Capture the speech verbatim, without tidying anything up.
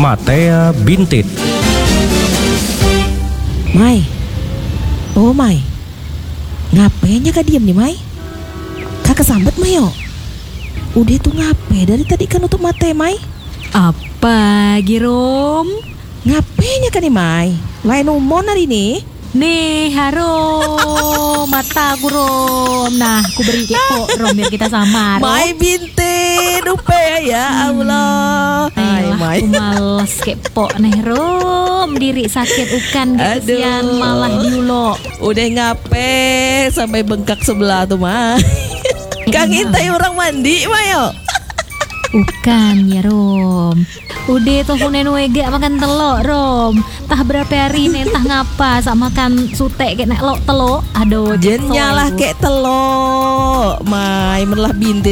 Matea Bintit. Mai, oh Mai, ngapainnya kak diem nih Mai? Kakak sambet Mai yo. Udah tuh ngapain dari tadi kan untuk mate Mai? Apa Girom? Ngapainnya kan nih Mai? Lain umon hari ini? Nih harum mata aku Rom. Nah aku beri kepo Rom biar kita sama Rom. Mai Bintit, upe ya Allah. Hai Ayolah, Mai. aku males kepo nih Rom. Diri sakit ukan Aduh. kesian malah diulo. Udah ngape sampai bengkak sebelah tuh Mai. Kang intai orang mandi Mai yo. Bukan ya Rom. Udah teleponin wega makan telok Rom. Tah berapa hari nih entah ngapa sak makan sute kayak nek lo telok. Aduh Jen cek nyalah soal. kayak telok Mai, menelah Bintit